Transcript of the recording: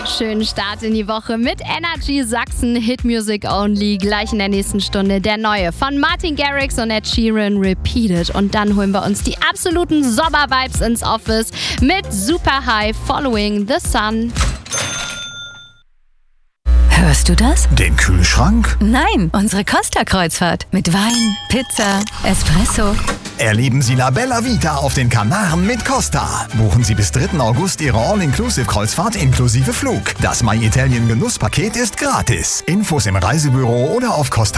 Schönen Start in die Woche mit Energy Sachsen, Hit Music Only. Gleich in der nächsten Stunde der neue von Martin Garrix und Ed Sheeran, Repeated. Und dann holen wir uns die absoluten Sommer-Vibes ins Office mit Super High, Following the Sun. Hörst du das? Den Kühlschrank? Nein, unsere Costa-Kreuzfahrt. Mit Wein, Pizza, Espresso. Erleben Sie La Bella Vita auf den Kanaren mit Costa. Buchen Sie bis 3. August Ihre All-Inclusive-Kreuzfahrt inklusive Flug. Das My Italien Genusspaket ist gratis. Infos im Reisebüro oder auf Costa.